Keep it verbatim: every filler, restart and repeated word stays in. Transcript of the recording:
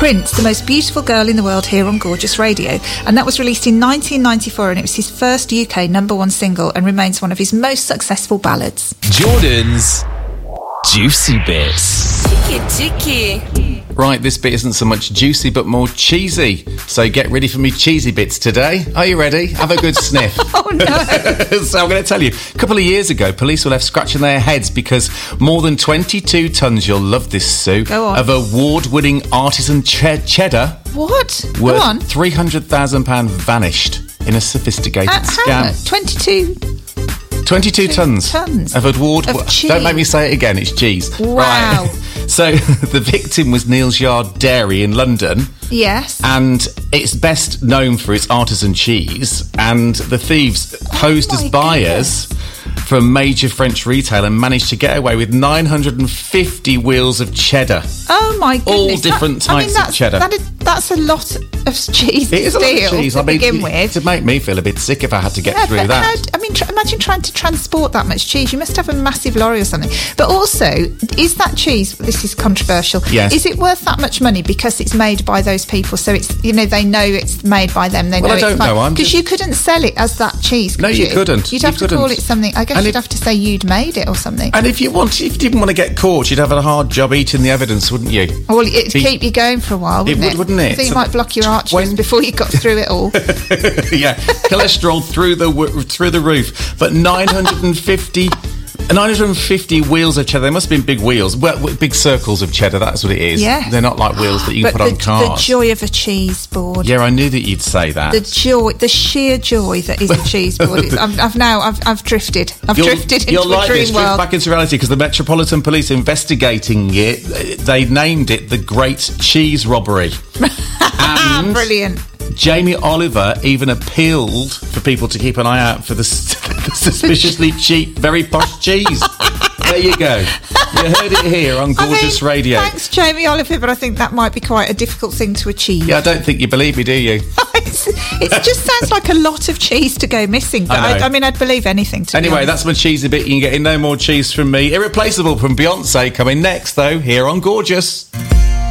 Prince, The Most Beautiful Girl in the World, here on Gorgeous Radio. And that was released in nineteen ninety-four, and it was his first U K number one single and remains one of his most successful ballads. Jordan's Juicy Bits. Cheeky, cheeky. Right, this bit isn't so much juicy but more cheesy. So get ready for me cheesy bits today. Are you ready? Have a good sniff. Oh no. So I'm going to tell you, a couple of years ago, police were left scratching their heads because more than twenty-two tonnes, you'll love this, Sue, Go on. of award-winning artisan ch- cheddar What? Go worth on. three hundred thousand pounds vanished in a sophisticated Uh, how much? scam. twenty-two twenty-two tonnes tonnes of award. of cheese. Don't make me say it again. It's cheese. Wow. Right. So the victim was Neal's Yard Dairy in London, Yes. and it's best known for its artisan cheese. And the thieves posed Oh my as buyers for a major French retailer and managed to get away with nine hundred fifty wheels of cheddar. Oh my goodness. All different That- I mean, types of that's- cheddar. That is, that's a lot of cheese It is to a lot steal of cheese. to I mean, begin it- with. to make me feel a bit sick if I had to get Yeah, through but that. how, I mean, tr- imagine trying to transport that much cheese. You must have a massive lorry or something. But also, is that cheese, this is controversial, Yes. is it worth that much money because it's made by those people? So it's, you know, they know it's made by them. They Well, know I don't it's know, I'm Because just- you couldn't sell it as that cheese, could No, you couldn't. You'd You have to call couldn't. it something. I guess And you'd if- have to say you'd made it or something. And if you want, if you didn't want to get caught, you'd have a hard job eating the evidence, wouldn't you? Well, it'd Be- keep you going for a while, wouldn't would, it? wouldn't it? I think So it might block your arteries when- before you got through it all. Yeah, cholesterol through the w- through the roof. But nine hundred fifty, nine hundred fifty wheels of cheddar. They must have been big wheels, well, w- big circles of cheddar. That's what it is. Yeah. They're not like wheels that you can But put the, on cars. the joy of a cheese board. Yeah, I knew that you'd say that. The joy, the sheer joy that is a cheese board. It's, I've, I've now, I've, I've drifted. I've You'll- drifted into you'll a like dream this, drift world. back into reality, because the Metropolitan Police investigating it, they named it the Great Cheese Robbery. Ah, And brilliant. Jamie Oliver even appealed for people to keep an eye out for the, s- the suspiciously cheap, very posh cheese. There you go. You heard it here on Gorgeous I mean, Radio. Thanks, Jamie Oliver, but I think that might be quite a difficult thing to achieve. Yeah, I don't think you believe me, do you? it's, it just sounds like a lot of cheese to go missing. But I I, know. I mean, I'd believe anything. To be Anyway, honest. that's my cheesy bit. You can get in no more cheese from me. Irreplaceable from Beyonce coming next, though, here on Gorgeous.